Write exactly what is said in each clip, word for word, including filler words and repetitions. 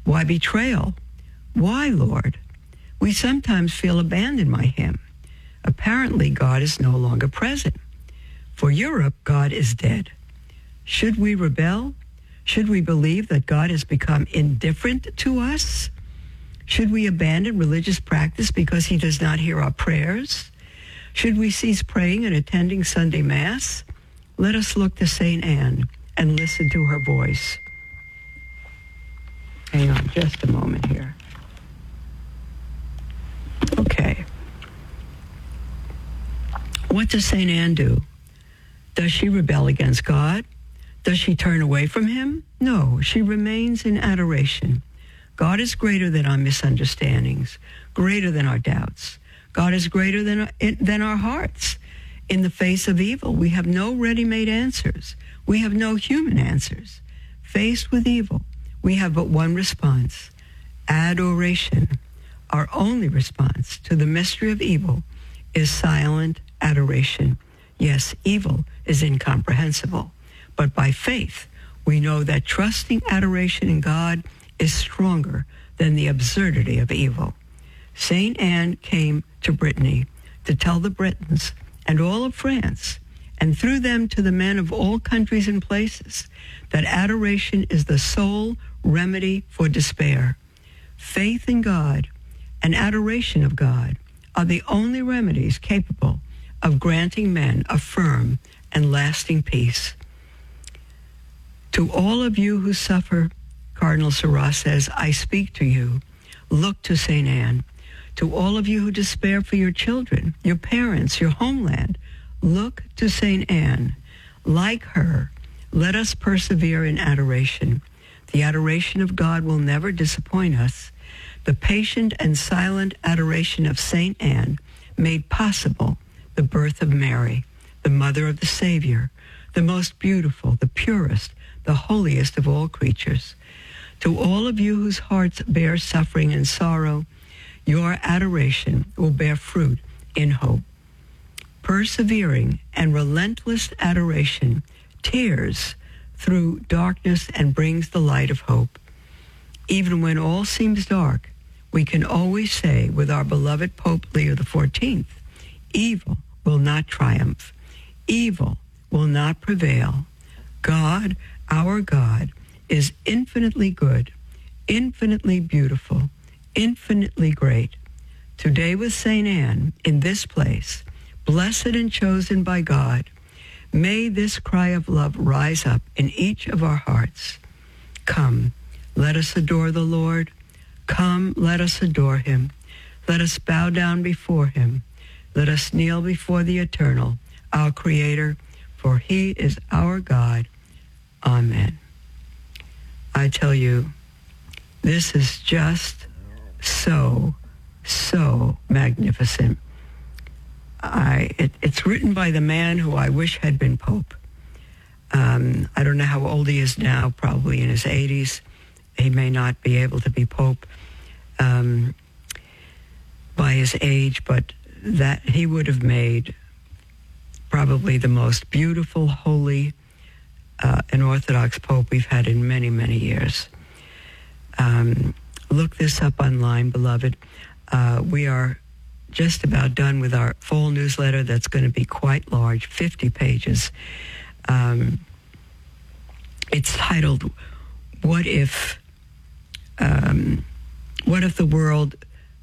Why betrayal? Why, Lord? We sometimes feel abandoned by him. Apparently, God is no longer present. For Europe, God is dead. Should we rebel? Should we believe that God has become indifferent to us? Should we abandon religious practice because he does not hear our prayers? Should we cease praying and attending Sunday Mass? Let us look to Saint Anne and listen to her voice. Hang on just a moment here. Okay. What does Saint Anne do? Does she rebel against God? Does she turn away from him? No, she remains in adoration. God is greater than our misunderstandings, greater than our doubts. God is greater than our, than our hearts. In the face of evil, we have no ready-made answers. We have no human answers. Faced with evil, we have but one response: adoration. Our only response to the mystery of evil is silent adoration. Yes, evil is incomprehensible, but by faith, we know that trusting adoration in God is stronger than the absurdity of evil. Saint Anne came to Brittany to tell the Britons and all of France, and through them to the men of all countries and places, that adoration is the sole remedy for despair. Faith in God and adoration of God are the only remedies capable of granting men a firm and lasting peace. To all of you who suffer, Cardinal Sarah says, I speak to you. Look to Saint Anne. To all of you who despair for your children, your parents, your homeland, look to Saint Anne. Like her, let us persevere in adoration. The adoration of God will never disappoint us. The patient and silent adoration of Saint Anne made possible the birth of Mary, the mother of the Savior, the most beautiful, the purest, the holiest of all creatures. To all of you whose hearts bear suffering and sorrow, your adoration will bear fruit in hope. Persevering and relentless adoration tears through darkness and brings the light of hope. Even when all seems dark, we can always say with our beloved Pope Leo the fourteenth, evil will not triumph. Evil will not prevail. God, our God, is infinitely good, infinitely beautiful, infinitely great. Today with Saint Anne, in this place, blessed and chosen by God, may this cry of love rise up in each of our hearts. Come, let us adore the Lord. Come, let us adore him. Let us bow down before him. Let us kneel before the Eternal, our Creator, for he is our God. Amen. I tell you, this is just so, so magnificent. I, it, it's written by the man who I wish had been Pope. Um, I don't know how old he is now, probably in his eighties. He may not be able to be Pope um, by his age, but that he would have made probably the most beautiful, holy, uh, and Orthodox Pope we've had in many, many years. Um, look this up online, beloved. Uh, we are just about done with our fall newsletter that's going to be quite large, fifty pages. Um, it's titled, What If, um, What If the World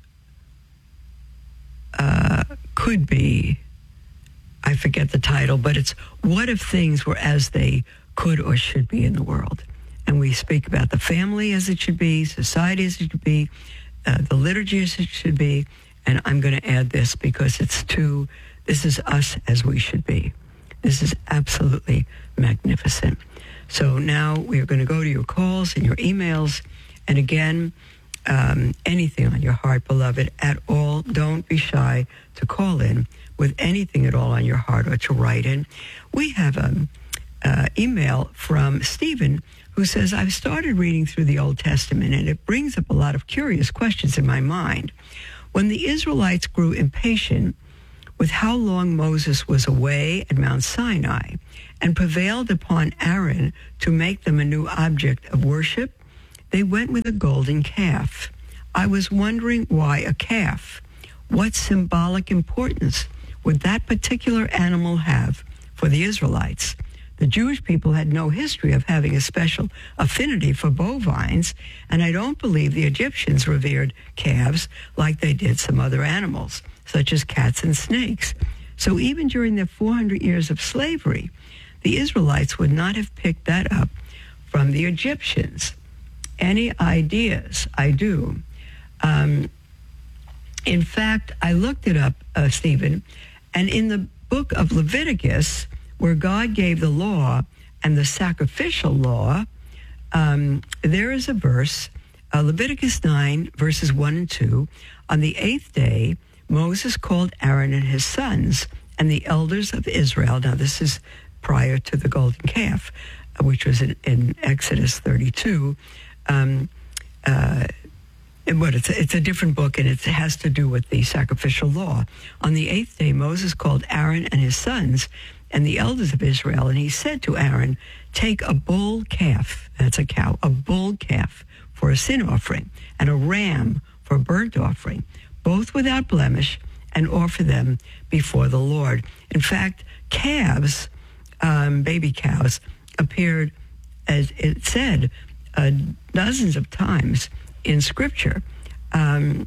uh, Could Be, I forget the title, but it's What If Things Were As They Could or Should Be in the World? And we speak about the family as it should be, society as it should be, uh, the liturgy as it should be, and I'm going to add this because it's too, this is us as we should be. This is absolutely magnificent. So now we're going to go to your calls and your emails. And again, um, anything on your heart, beloved, at all, don't be shy to call in with anything at all on your heart or to write in. We have an uh, email from Stephen who says, I've started reading through the Old Testament and it brings up a lot of curious questions in my mind. When the Israelites grew impatient with how long Moses was away at Mount Sinai and prevailed upon Aaron to make them a new object of worship, they went with a golden calf. I was wondering why a calf? What symbolic importance would that particular animal have for the Israelites? The Jewish people had no history of having a special affinity for bovines, and I don't believe the Egyptians revered calves like they did some other animals, such as cats and snakes. So even during their four hundred years of slavery, the Israelites would not have picked that up from the Egyptians. Any ideas? I do. Um, in fact, I looked it up, uh, Stephen, and in the book of Leviticus, where God gave the law and the sacrificial law, um, there is a verse, uh, Leviticus nine, verses one and two. On the eighth day, Moses called Aaron and his sons and the elders of Israel. Now, this is prior to the golden calf, uh, which was in, in Exodus thirty-two. Um, uh, But it's a, it's a different book, and it has to do with the sacrificial law. On the eighth day, Moses called Aaron and his sons and the elders of Israel, and he said to Aaron, take a bull calf, that's a cow, a bull calf for a sin offering, and a ram for a burnt offering, both without blemish, and offer them before the Lord. In fact, calves, um, baby cows, appeared, as it said, uh, dozens of times in Scripture. Um,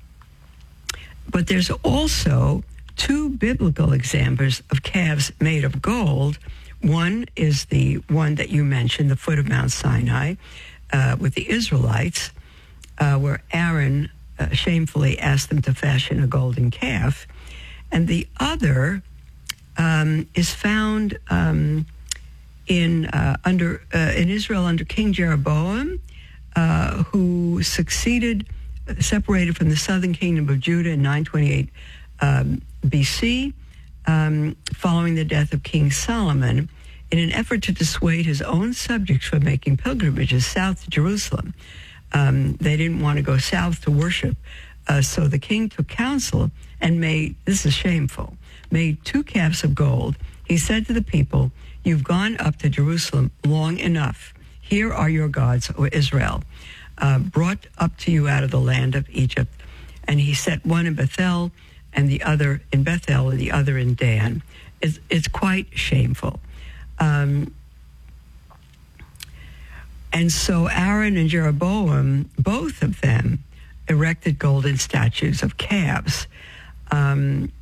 but there's also two biblical examples of calves made of gold. One is the one that you mentioned, the foot of Mount Sinai, uh, with the Israelites, uh, where Aaron uh, shamefully asked them to fashion a golden calf. And the other um, is found um, in uh, under uh, in Israel under King Jeroboam, Uh, who succeeded, separated from the southern kingdom of Judah in nine twenty-eight um, B C, um, following the death of King Solomon, in an effort to dissuade his own subjects from making pilgrimages south to Jerusalem. Um, they didn't want to go south to worship, uh, so the king took counsel and made, this is shameful, made two calves of gold. He said to the people, you've gone up to Jerusalem long enough. Here are your gods, O Israel, uh, brought up to you out of the land of Egypt. And he set one in Bethel, and the other in Bethel, and the other in Dan. It's, it's quite shameful. Um, and so Aaron and Jeroboam, both of them, erected golden statues of calves. Um,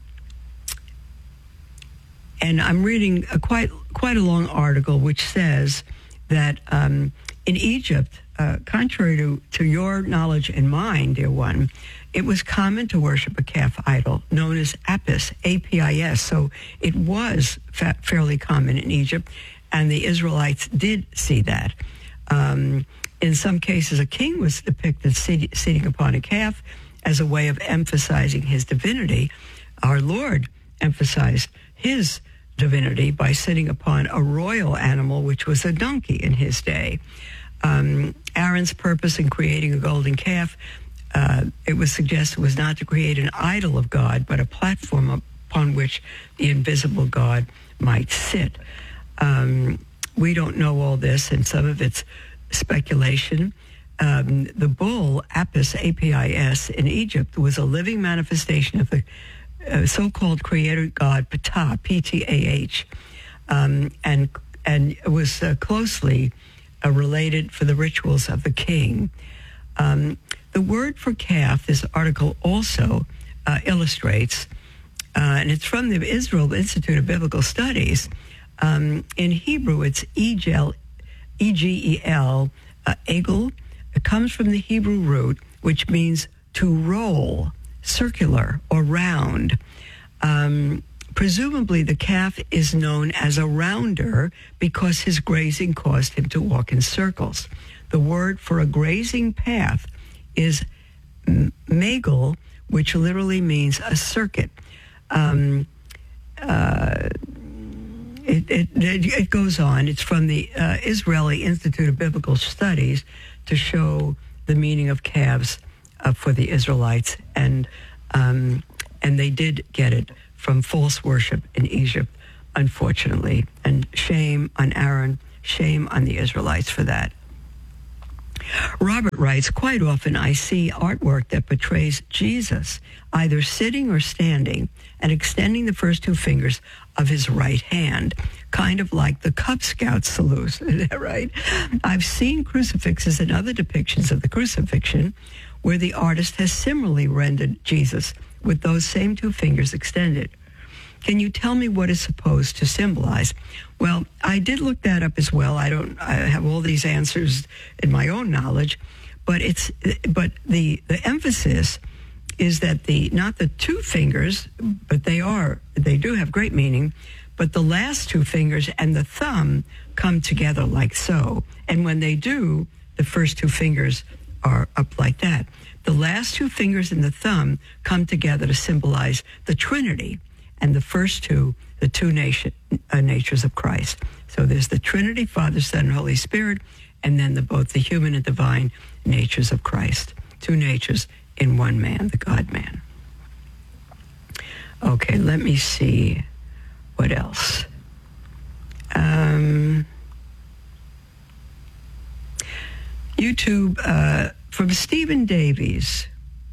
and I'm reading a quite quite a long article which says that um, in Egypt, uh, contrary to, to your knowledge and mine, dear one, it was common to worship a calf idol known as Apis, A P I S. So it was fa- fairly common in Egypt, and the Israelites did see that. Um, in some cases, a king was depicted sit- sitting upon a calf as a way of emphasizing his divinity. Our Lord emphasized his divinity by sitting upon a royal animal, which was a donkey in his day. Um, Aaron's purpose in creating a golden calf, uh, it was suggested, was not to create an idol of God, but a platform upon which the invisible God might sit. Um, we don't know all this, and some of it's speculation. Um, the bull, Apis, A P I S, in Egypt was a living manifestation of the Uh, so-called creator god Ptah, P T A H, um, and and it was uh, closely uh, related for the rituals of the king. Um, the word for calf, this article also uh, illustrates, uh, and it's from the Israel Institute of Biblical Studies. Um, in Hebrew, it's E-G-E-L, E G E L, uh, egel. It comes from the Hebrew root, which means to roll, circular or round. Um, presumably the calf is known as a rounder because his grazing caused him to walk in circles. The word for a grazing path is megel, which literally means a circuit. Um, uh, it, it, it goes on. It's from the uh, Israeli Institute of Biblical Studies to show the meaning of calves Uh, for the Israelites, and um, and they did get it from false worship in Egypt, unfortunately. And shame on Aaron, shame on the Israelites for that. Robert writes, quite often I see artwork that portrays Jesus either sitting or standing and extending the first two fingers of his right hand, kind of like the Cub Scout salute. Is that right? I've seen crucifixes and other depictions of the crucifixion where the artist has similarly rendered Jesus with those same two fingers extended. Can you tell me what is supposed to symbolize? Well, I did look that up as well. I don't I have all these answers in my own knowledge, but it's but the the emphasis is that the not the two fingers, but they are they do have great meaning, but the last two fingers and the thumb come together like so. And when they do, the first two fingers are up like that. The last two fingers and the thumb come together to symbolize the Trinity, and the first two, the two nation, uh, natures of Christ. So there's the Trinity, Father, Son, and Holy Spirit, and then the, both the human and divine natures of Christ. Two natures in one man, the God-man. Okay, let me see what else. Um, YouTube, uh, from Stephen Davies.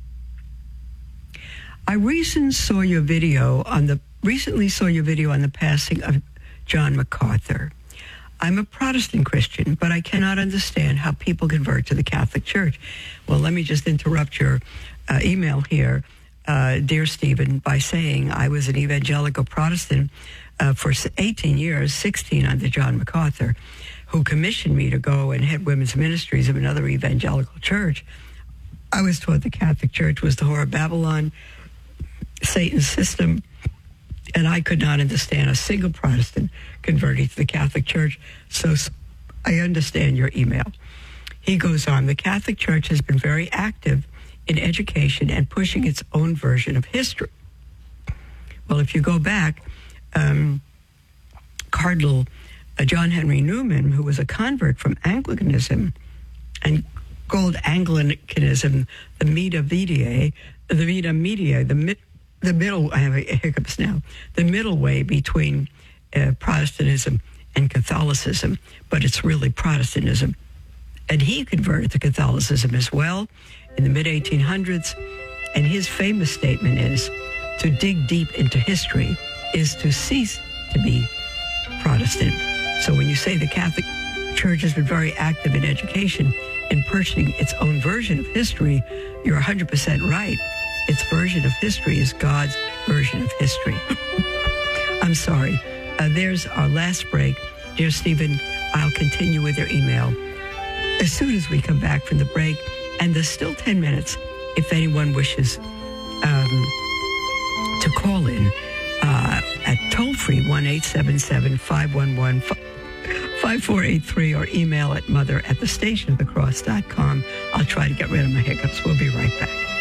I recently saw your video on the recently saw your video on the passing of John MacArthur. I'm a Protestant Christian, but I cannot understand how people convert to the Catholic Church. Well, let me just interrupt your uh, email here, uh, dear Stephen, by saying I was an evangelical Protestant uh, for eighteen years, sixteen under John MacArthur, who commissioned me to go and head women's ministries of another evangelical church. I was taught the Catholic Church was the whore of Babylon, Satan's system, and I could not understand a single Protestant converting to the Catholic Church, so I understand your email. He goes on, the Catholic Church has been very active in education and pushing its own version of history. Well, if you go back, um, Cardinal uh, John Henry Newman, who was a convert from Anglicanism and called Anglicanism the Vita Media, the Vita Media, the mid The middle, I have hiccups now, the middle way between uh, Protestantism and Catholicism, but it's really Protestantism. And he converted to Catholicism as well in the mid eighteen hundreds. And his famous statement is, to dig deep into history is to cease to be Protestant. So when you say the Catholic Church has been very active in education in pursuing its own version of history, you're one hundred percent right. Its version of history is God's version of history. I'm sorry. Uh, there's our last break. Dear Stephen, I'll continue with your email as soon as we come back from the break. And there's still ten minutes if anyone wishes um, to call in uh, at toll-free one eight seven seven, five one one, five four eight three or email at mother at the station of the cross dot com. I'll try to get rid of my hiccups. We'll be right back.